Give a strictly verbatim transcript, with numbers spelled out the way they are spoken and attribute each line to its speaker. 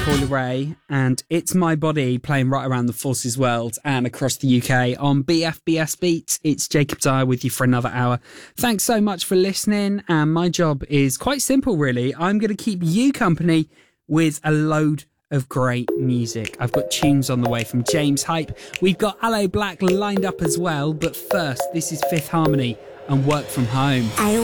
Speaker 1: Coily Ray, and It's My Body playing right around the Forces world and across the U K on B F B S Beats. It's Jacob Dyer with you for another hour. Thanks so much for listening, and my job is quite simple, really. I'm going to keep you company with a load of great music. I've got tunes on the way from James Hype. We've got Aloe Black lined up as well, but first, this is Fifth Harmony and Work From Home.
Speaker 2: I